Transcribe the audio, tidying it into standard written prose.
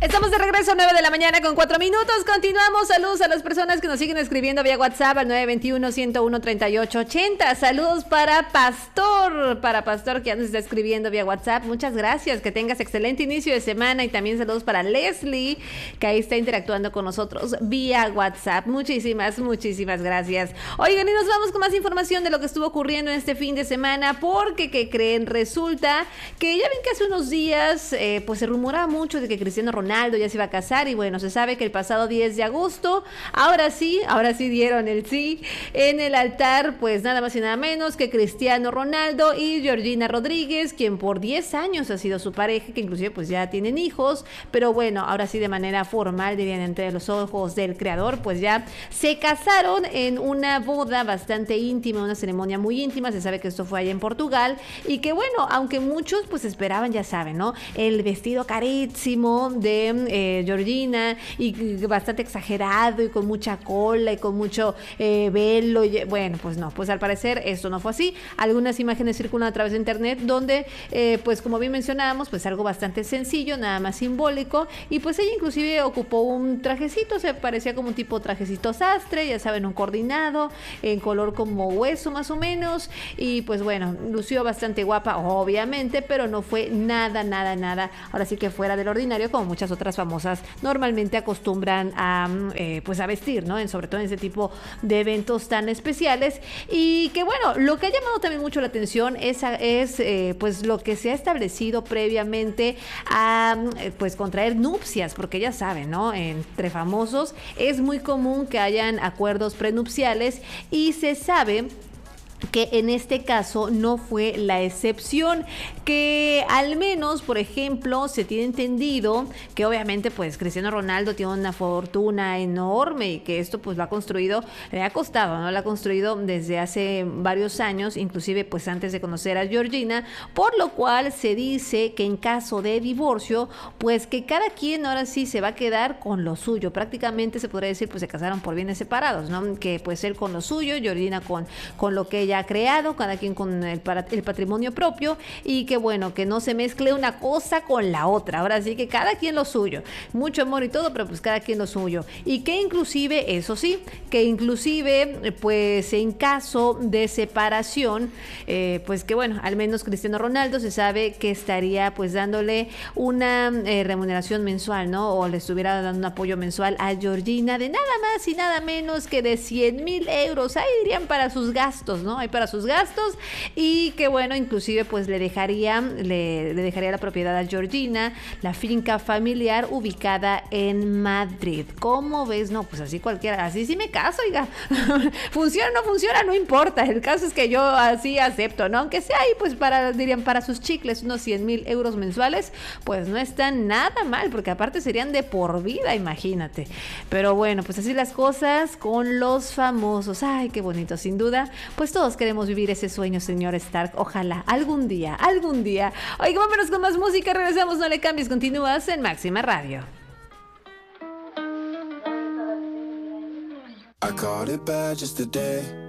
Estamos de regreso, 9 de la mañana con 4 minutos. Continuamos. Saludos a las personas que nos siguen escribiendo vía WhatsApp al 921-101-3880. Saludos para Pastor que ya nos está escribiendo vía WhatsApp. Muchas gracias. Que tengas excelente inicio de semana. Y también saludos para Leslie, que ahí está interactuando con nosotros vía WhatsApp. Muchísimas gracias. Oigan, y nos vamos con más información de lo que estuvo ocurriendo en este fin de semana. Porque, ¿qué creen? Resulta que ya ven que hace unos días pues se rumoraba mucho de que Cristiano Ronaldo ya se iba a casar, y bueno, se sabe que el pasado 10 de agosto, ahora sí dieron el sí en el altar, pues nada más y nada menos que Cristiano Ronaldo y Georgina Rodríguez, quien por 10 años ha sido su pareja, que inclusive pues ya tienen hijos, pero bueno, ahora sí de manera formal, dirían entre los ojos del creador, pues ya se casaron en una boda bastante íntima, una ceremonia muy íntima. Se sabe que esto fue allá en Portugal, y que bueno, aunque muchos pues esperaban, ya saben, ¿no? El vestido carísimo de Georgina, y bastante exagerado y con mucha cola y con mucho velo, y bueno, pues no, pues al parecer esto no fue así. Algunas imágenes circulan a través de internet donde pues como bien mencionábamos, pues algo bastante sencillo, nada más simbólico, y pues ella inclusive ocupó un trajecito, se parecía como un tipo trajecito sastre, ya saben, un coordinado en color como hueso más o menos, y pues bueno, lució bastante guapa obviamente, pero no fue nada, ahora sí que fuera del ordinario, como muchas otras famosas normalmente acostumbran a pues a vestir, ¿no? Sobre todo en ese tipo de eventos tan especiales. Y que bueno, lo que ha llamado también mucho la atención es pues lo que se ha establecido previamente a pues contraer nupcias, porque ya saben, ¿no? Entre famosos es muy común que hayan acuerdos prenupciales, y se sabe que en este caso no fue la excepción, que al menos, por ejemplo, se tiene entendido que obviamente pues Cristiano Ronaldo tiene una fortuna enorme, y que esto pues lo ha construido, le ha costado, ¿no? Lo ha construido desde hace varios años, inclusive pues antes de conocer a Georgina, por lo cual se dice que en caso de divorcio, pues que cada quien ahora sí se va a quedar con lo suyo. Prácticamente se podría decir pues se casaron por bienes separados, ¿no? Que pues él con lo suyo, Georgina con lo que ella ha creado, cada quien con el patrimonio propio, y que bueno, que no se mezcle una cosa con la otra. Ahora sí que cada quien lo suyo, mucho amor y todo, pero pues cada quien lo suyo, y que inclusive, eso sí, que inclusive pues en caso de separación, pues que bueno, al menos Cristiano Ronaldo se sabe que estaría pues dándole una remuneración mensual, ¿no? O le estuviera dando un apoyo mensual a Georgina de nada más y nada menos que de 100,000 euros, ahí dirían para sus gastos, ¿no? Ahí para sus gastos, y que bueno, inclusive pues le dejaría la propiedad a Georgina, la finca familiar ubicada en Madrid. ¿Cómo ves? No, pues así cualquiera, así sí me caso, oiga. Funciona o no funciona, no importa, el caso es que yo así acepto, ¿no? Aunque sea ahí pues dirían para sus chicles unos 100,000 euros mensuales, pues no están nada mal, porque aparte serían de por vida, imagínate. Pero bueno, pues así las cosas con los famosos. Ay, qué bonito, sin duda, pues todos queremos vivir ese sueño, señor Stark. Ojalá algún día. Oiga, vámonos con más música. Regresamos, no le cambies. Continúas en Máxima Radio. I caught it bad just today.